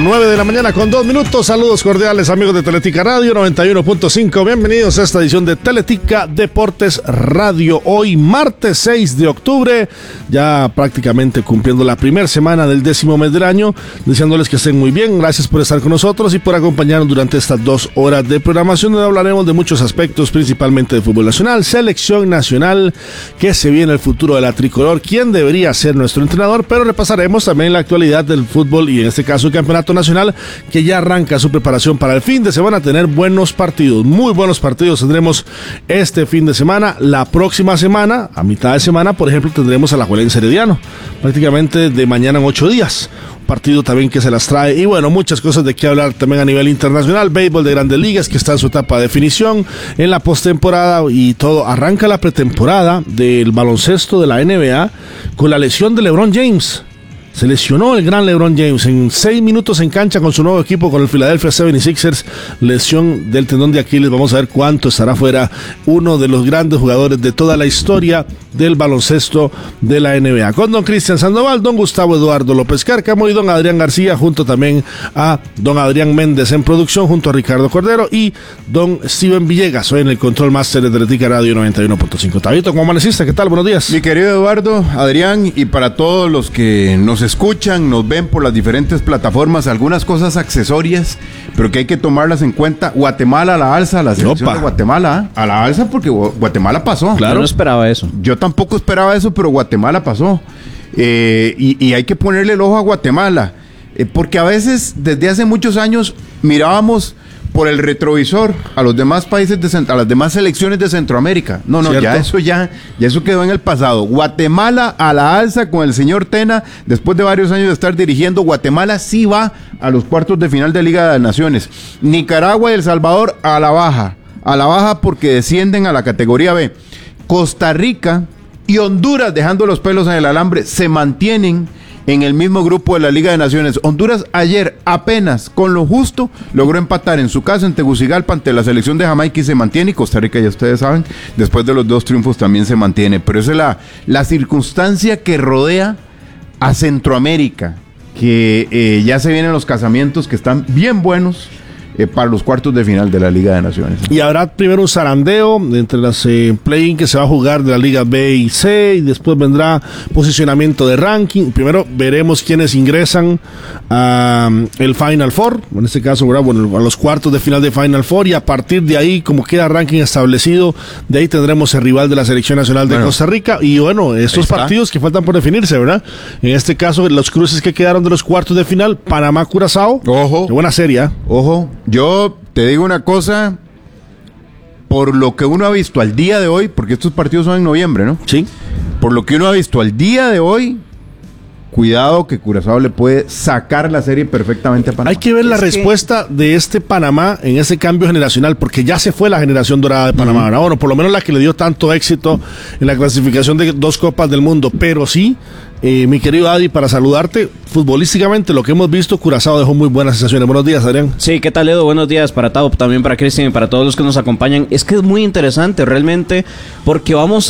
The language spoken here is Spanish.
9 de la mañana con 2 minutos. Saludos cordiales, amigos de Teletica Radio 91.5. Bienvenidos a esta edición de Teletica Deportes Radio. Hoy, martes 6 de octubre, ya prácticamente cumpliendo la primera semana del 10º mes del año. Deseándoles que estén muy bien. Gracias por estar con nosotros y por acompañarnos durante estas 2 horas de programación, donde hablaremos de muchos aspectos, principalmente de fútbol nacional, selección nacional, que se viene el futuro de la tricolor, quién debería ser nuestro entrenador, pero repasaremos también la actualidad del fútbol y en este caso el campeonato nacional, que ya arranca su preparación para el fin de semana. Tener buenos partidos, muy buenos partidos tendremos este fin de semana. La próxima semana, a mitad de semana, por ejemplo, tendremos a la Alajuelense Herediano, prácticamente de mañana en 8 días. Partido también que se las trae, y bueno, muchas cosas de qué hablar también a nivel internacional. Béisbol de Grandes Ligas, que está en su etapa de definición, en la postemporada y todo. Arranca la pretemporada del baloncesto de la NBA con la lesión de LeBron James. Se lesionó el gran LeBron James en 6 minutos en cancha con su nuevo equipo, con el Philadelphia 76ers. Lesión del tendón de Aquiles. Vamos a ver cuánto estará fuera uno de los grandes jugadores de toda la historia del baloncesto de la NBA. Con don Cristian Sandoval, don Gustavo Eduardo López Cárcamo y don Adrián García, junto también a don Adrián Méndez en producción, junto a Ricardo Cordero y don Steven Villegas, hoy en el Control Master de Teletica Radio 91.5. Tabito, ¿cómo amaneciste? ¿Qué tal? Buenos días. Mi querido Eduardo, Adrián, y para todos los que nos escuchan, nos ven por las diferentes plataformas, algunas cosas accesorias, pero que hay que tomarlas en cuenta. Guatemala a la alza, la selección de Guatemala, a la alza, porque Guatemala pasó. Claro, yo no esperaba eso. Yo tampoco esperaba eso, pero Guatemala pasó. Y hay que ponerle el ojo a Guatemala, porque a veces, desde hace muchos años, mirábamos por el retrovisor a los demás países a las demás selecciones de Centroamérica. No, ya eso quedó en el pasado. Guatemala a la alza con el señor Tena, después de varios años de estar dirigiendo. Guatemala sí va a los cuartos de final de Liga de Naciones. Nicaragua y El Salvador a la baja porque descienden a la categoría B. Costa Rica y Honduras, dejando los pelos en el alambre, se mantienen en el mismo grupo de la Liga de Naciones. Honduras ayer apenas con lo justo logró empatar en su casa en Tegucigalpa ante la selección de Jamaica y se mantiene, y Costa Rica, ya ustedes saben, después de los 2 triunfos también se mantiene. Pero esa es la circunstancia que rodea a Centroamérica, que ya se vienen los casamientos que están bien buenos para los cuartos de final de la Liga de Naciones. Y habrá primero un zarandeo entre las play-in que se va a jugar de la Liga B y C, y después vendrá posicionamiento de ranking. Primero veremos quiénes ingresan a el Final Four, en este caso, ¿verdad? Bueno, a los cuartos de final de Final Four, y a partir de ahí, como queda ranking establecido, de ahí tendremos el rival de la Selección Nacional de Costa Rica. Y bueno, estos partidos que faltan por definirse, ¿verdad? En este caso, los cruces que quedaron de los cuartos de final: Panamá-Curazao. Ojo. Qué buena serie, ¿eh? Ojo. Yo te digo una cosa, por lo que uno ha visto al día de hoy, porque estos partidos son en noviembre, ¿no? Sí. Por lo que uno ha visto al día de hoy, cuidado que Curazao le puede sacar la serie perfectamente a Panamá. Hay que ver la respuesta de este Panamá en ese cambio generacional, porque ya se fue la generación dorada de Panamá. ¿No? Bueno, por lo menos la que le dio tanto éxito en la clasificación de 2 Copas del Mundo, pero sí. Mi querido Adi, para saludarte, futbolísticamente lo que hemos visto, Curazao dejó muy buenas sensaciones. Buenos días, Adrián. Sí, ¿qué tal, Edo? Buenos días para Tao, también para Cristian y para todos los que nos acompañan. Es que es muy interesante realmente, porque vamos